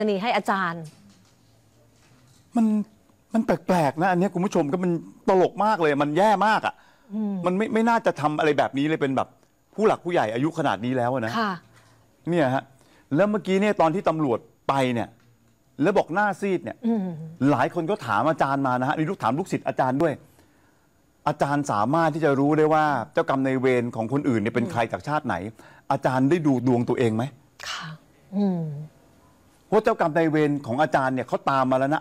นี่ให้อาจารย์มันแปลกๆนะอันนี้คุณผู้ชมก็มันตลกมากเลยมันแย่มากอ่ะมันไม่น่าจะทำอะไรแบบนี้เลยเป็นแบบผู้หลักผู้ใหญ่อายุขนาดนี้แล้วนะเนี่ยฮะแล้วเมื่อกี้เนี่ยตอนที่ตำรวจไปเนี่ยแล้วบอกหน้าซีดเนี่ยหลายคนก็ถามอาจารย์มานะฮะมีลูกถามลูกศิษย์อาจารย์ด้วยอาจารย์สามารถที่จะรู้ได้ว่าเจ้ากรรมนายเวรของคนอื่นเนี่ยเป็นใครจากชาติไหนอาจารย์ได้ดูดวงตัวเองไหมค่ะว่าเจ้ากรรมนายเวรของอาจารย์เนี่ยเขาตามมาแล้วนะ